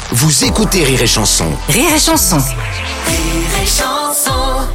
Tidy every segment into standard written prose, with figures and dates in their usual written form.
Vous écoutez Rire et Chanson. Rire et Chanson. Rire et Chanson.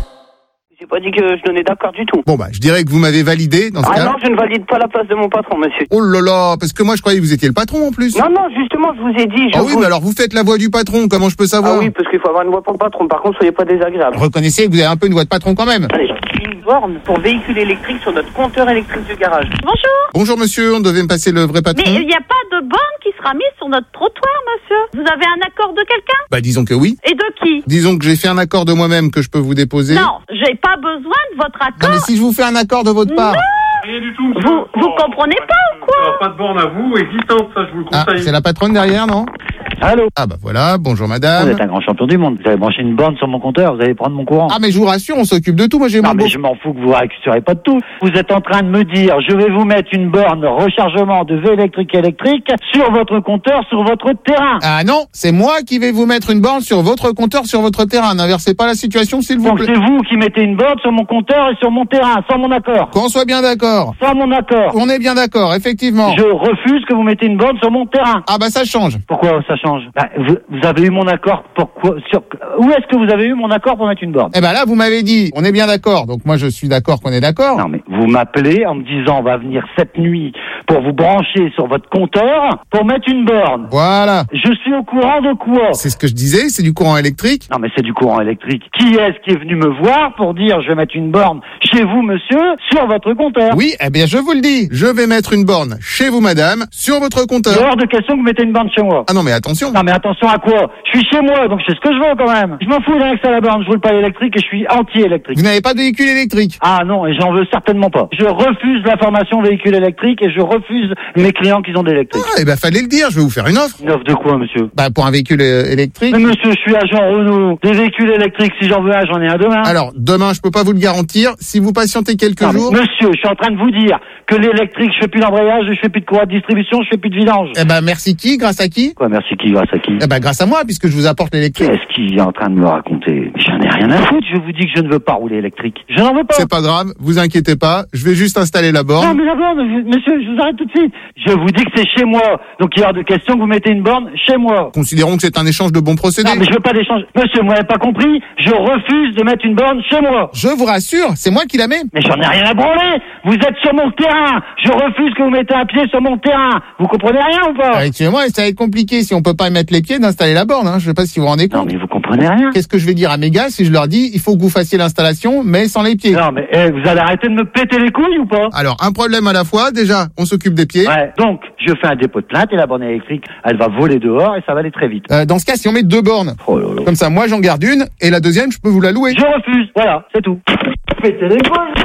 J'ai pas dit que je donnais d'accord du tout. Bon je dirais que vous m'avez validé dans ce cas. Non, je ne valide pas la place de mon patron, monsieur. Oh là là, parce que moi je croyais que vous étiez le patron en plus. Non, justement, je vous ai dit... Ah oui, mais alors vous faites la voix du patron, comment je peux savoir? Ah oui, parce qu'il faut avoir une voix pour le patron. Par contre, soyez pas désagréable. Reconnaissez que vous avez un peu une voix de patron quand même. Allez, une borne pour véhicule électrique sur notre compteur électrique du garage. Bonjour. Bonjour monsieur, on devait me passer le vrai patron. Mais il n'y a pas de borne qui sera mise sur notre trottoir, monsieur. Vous avez un accord de quelqu'un? Disons que oui. Et de qui? Disons que j'ai fait un accord de moi-même que je peux vous déposer. Non, j'ai pas besoin de votre Non, accord. mais si je vous fais un accord de votre part. Rien du tout. Vous comprenez pas ou quoi? Pas de borne à vous existante, ça je vous le Ah, conseille. c'est la patronne derrière, non? Allô? Ah voilà, bonjour madame. Vous êtes un grand champion du monde. Vous avez branché une borne sur mon compteur, vous allez prendre mon courant. Ah mais je vous rassure, on s'occupe de tout, moi j'ai Non mon mais beau... je m'en fous que vous récupérez pas de tout. Vous êtes en train de me dire, je vais vous mettre une borne rechargement de V électrique sur votre compteur, sur votre terrain. Ah non, c'est moi qui vais vous mettre une borne sur votre compteur, sur votre terrain. N'inversez pas la situation s'il vous Donc plaît. c'est vous qui mettez une borne sur mon compteur et sur mon terrain, sans mon accord. Qu'on soit bien d'accord. Sans mon accord. On est bien d'accord, effectivement. Je refuse que vous mettez une borne sur mon terrain. Ah ça change. Pourquoi ça change? Vous avez eu mon accord pourquoi où est-ce que vous avez eu mon accord pour mettre une borne? Eh là, vous m'avez dit, on est bien d'accord. Donc moi, je suis d'accord qu'on est d'accord. Non mais vous m'appelez en me disant on va venir cette nuit pour vous brancher sur votre compteur pour mettre une borne. Voilà. Je suis au courant de quoi? C'est ce que je disais, c'est du courant électrique. Non mais c'est du courant électrique. Qui est-ce qui est venu me voir pour dire je vais mettre une borne chez vous monsieur sur votre compteur? Oui, je vous le dis. Je vais mettre une borne chez vous madame, sur votre compteur. Il est hors de question que vous mettez une borne chez moi. Ah non mais attention. Non mais attention à quoi? Je suis chez moi donc je sais ce que je veux quand même. Je m'en fous d'un accès à la borne, je roule pas électrique et je suis anti-électrique. Vous n'avez pas de véhicule électrique? Ah non, et j'en veux certainement pas. Je refuse la formation véhicule électrique et je refuse mes clients qui ont de l'électrique. Ah, fallait le dire, je vais vous faire une offre. Une offre de quoi, monsieur? Pour un véhicule électrique. Mais monsieur, je suis agent Renault. Des véhicules électriques, si j'en veux un, j'en ai un demain. Alors, demain, je peux pas vous le garantir. Si vous patientez quelques Non, jours... Monsieur, je suis en train de vous dire que l'électrique, je fais plus d'embrayage, je fais plus de courroie de distribution, je fais plus de vidange. Merci qui? Grâce à qui? Quoi, merci qui? Grâce à qui? Grâce à moi, puisque je vous apporte l'électrique. Qu'est-ce qu'il est en train de me raconter? J'en ai rien à foutre, je vous dis que je ne veux pas rouler électrique. Je n'en veux pas. C'est pas grave, vous inquiétez pas, je vais juste installer la borne. Non, mais la borne, monsieur, je vous arrête tout de suite. Je vous dis que c'est chez moi. Donc il y a hors de question que vous mettez une borne chez moi. Considérons que c'est un échange de bons procédés. Non, mais je veux pas d'échange. Monsieur, vous m'avez pas compris? Je refuse de mettre une borne chez moi. Je vous rassure, c'est moi qui la mets. Mais j'en ai rien à branler. Vous êtes sur mon terrain. Je refuse que vous mettez un pied sur mon terrain. Vous comprenez rien ou pas? Excusez-moi, ça va être compliqué si on peut pas y mettre les pieds d'installer la borne, Je sais pas si vous vous rendez compte. Non, mais vous comprenez rien. Qu'est-ce que je vais dire à mes gars si je leur dis, il faut que vous fassiez l'installation, mais sans les pieds? Non, mais vous allez arrêter de me péter les couilles ou pas? Alors, un problème à la fois. Déjà, on s'occupe des pieds. Ouais. Donc, je fais un dépôt de plainte et la borne électrique, elle va voler dehors et ça va aller très vite. Dans ce cas, si on met 2 bornes, Oh là là. comme ça, moi j'en garde une et la deuxième, je peux vous la louer. Je refuse. Voilà, c'est tout. Pétez les couilles.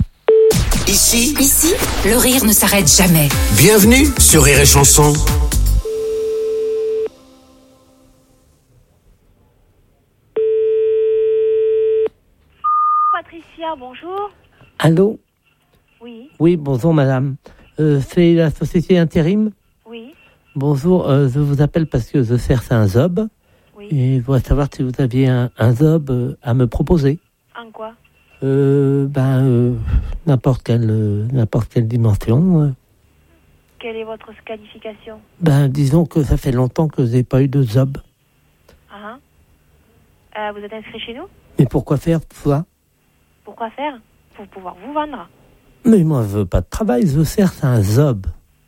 Ici, le rire ne s'arrête jamais. Bienvenue sur Rire et Chanson. Patricia, bonjour. Allô? Oui, Oui, bonjour madame. C'est la société Intérim? oui, Bonjour, je vous appelle parce que je cherche un job. oui. Et je voudrais savoir si vous aviez un job à me proposer. En quoi? N'importe quelle dimension. Quelle est votre qualification? Disons que ça fait longtemps que je n'ai pas eu de job. Vous êtes inscrit chez nous? Mais pourquoi faire ça? Pourquoi faire? Pour pouvoir vous vendre. Mais moi, je veux pas de travail, je cherche un job.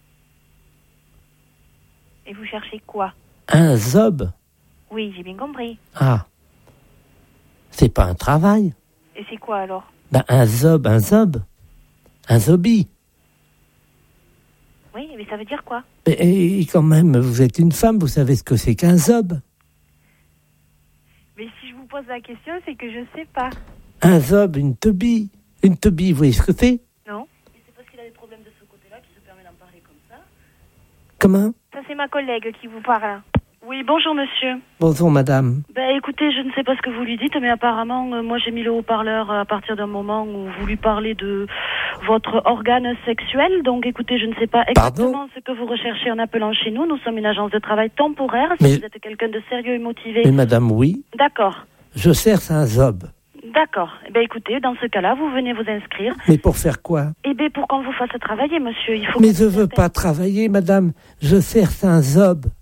Et vous cherchez quoi? Un job? Oui, j'ai bien compris. Ah. C'est pas un travail. Et c'est quoi alors? Un job. Un zombie. Oui, mais ça veut dire quoi? Et quand même, vous êtes une femme, vous savez ce que c'est qu'un job. Mais si je vous pose la question, c'est que je sais pas. Un zob, une teubie. Une teubie, vous voyez ce que c'est? Non. C'est parce qu'il a des problèmes de ce côté-là qu'il se permet d'en parler comme ça. Comment? Ça, c'est ma collègue qui vous parle. Oui, bonjour monsieur. Bonjour madame. Écoutez, je ne sais pas ce que vous lui dites, mais apparemment, moi j'ai mis le haut-parleur à partir d'un moment où vous lui parlez de votre organe sexuel. Donc écoutez, je ne sais pas exactement ce que vous recherchez en appelant chez nous. Nous sommes une agence de travail temporaire. Si vous êtes quelqu'un de sérieux et motivé... Mais madame, oui. D'accord. Je cherche un job. D'accord. Écoutez, dans ce cas-là, vous venez vous inscrire. Mais pour faire quoi? Pour qu'on vous fasse travailler, monsieur. Il faut mais je veux pas travailler, madame. Je cherche un job.